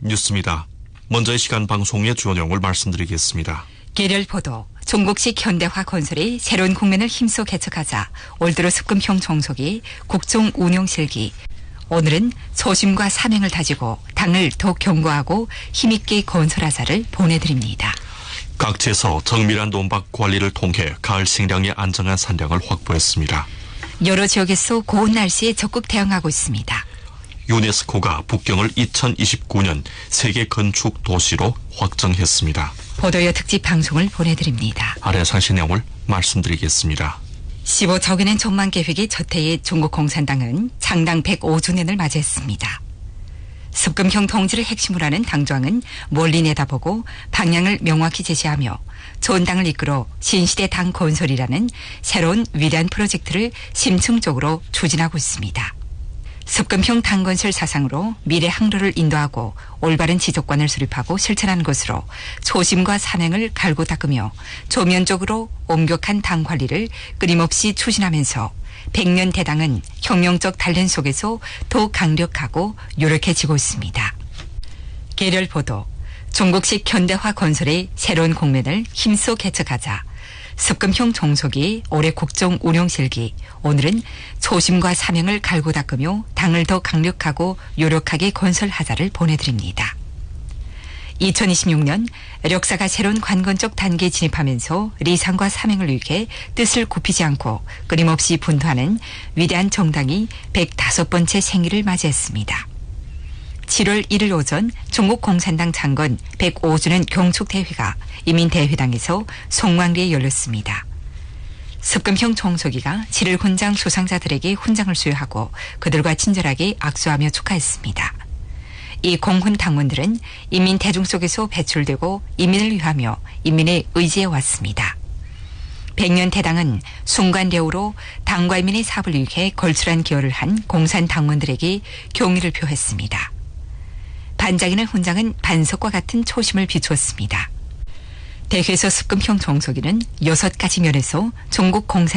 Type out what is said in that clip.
뉴스입니다. 먼저 이 시간 방송의 주요 내용을 말씀드리겠습니다. 개별 보도, 종국식 현대화 건설이 새로운 국면을 힘써 개척하자 올 들어 습금형 종속이 국정 운영 실기. 오늘은 소심과 사명을 다지고 당을 더 견고하고 힘있게 건설하자를 보내드립니다. 각지에서 정밀한 논밭 관리를 통해 가을 식량의 안정한 산량을 확보했습니다. 여러 지역에서 고온 날씨에 적극 대응하고 있습니다. 유네스코가 북경을 2029년 세계 건축 도시로 확정했습니다. 보도여 특집 방송을 보내드립니다. 아래 상시 내용을 말씀드리겠습니다. 15조 전망 계획의 첫 해에 중국 공산당은 창당 105주년을 맞이했습니다. 습금형 통치를 핵심으로 하는 당조항은 멀리 내다보고 방향을 명확히 제시하며 전당을 이끌어 신시대 당 건설이라는 새로운 위대한 프로젝트를 심층적으로 추진하고 있습니다. 습금형 당 건설 사상으로 미래 항로를 인도하고 올바른 지속관을 수립하고 실천하는 것으로 초심과 사명을 갈고 닦으며 조면적으로 엄격한 당 관리를 끊임없이 추진하면서 100년 대당은 혁명적 단련 속에서 더 강력하고 요력해지고 있습니다. 개별 보도, 중국식 현대화 건설의 새로운 국면을 힘써 개척하자 습금형 종속이 올해 국정 운영 실기. 오늘은 초심과 사명을 갈고 닦으며 당을 더 강력하고 요력하게 건설하자를 보내드립니다. 2026년 역사가 새로운 관건적 단계에 진입하면서 리상과 사명을 위해 뜻을 굽히지 않고 끊임없이 분투하는 위대한 정당이 105번째 생일을 맞이했습니다. 7월 1일 오전 중국 공산당 창건 105주년 경축대회가 이민대회당에서 송왕리에 열렸습니다. 습금형 총서기가 7일 훈장 수상자들에게 훈장을 수여하고 그들과 친절하게 악수하며 축하했습니다. 이 공훈 당원들은 인민 대중 속에서 배출되고 인민을 위하며 인민의 의지해 왔습니다. 100년 대당은 순간대우로 당과 인민의 사업을 위해 걸출한 기여를 한 공산 당원들에게 경의를 표했습니다. 반짝이는 훈장은 반석과 같은 초심을 비추었습니다. 대회에서 습금형 종속이는 6가지 면에서 중국 공산